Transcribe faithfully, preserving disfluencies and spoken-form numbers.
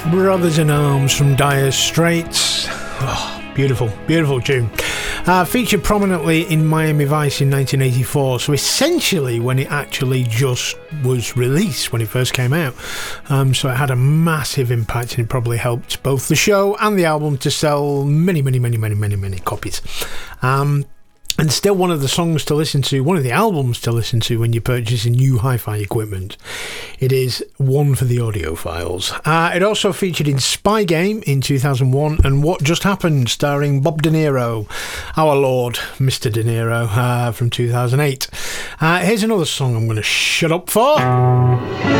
Brothers in Arms from Dire Straits. Oh, beautiful, beautiful tune. Uh, featured prominently in Miami Vice in nineteen eighty-four, so essentially when it actually just was released, when it first came out. Um, so it had a massive impact, and it probably helped both the show and the album to sell many, many, many, many, many, many copies. Um, And still one of the songs to listen to, one of the albums to listen to when you're purchasing new hi-fi equipment. It is one for the audiophiles. Uh, it also featured in Spy Game in two thousand one and What Just Happened, starring Bob De Niro, our Lord, Mister De Niro, uh, from two thousand eight. Uh, here's another song I'm going to shut up for.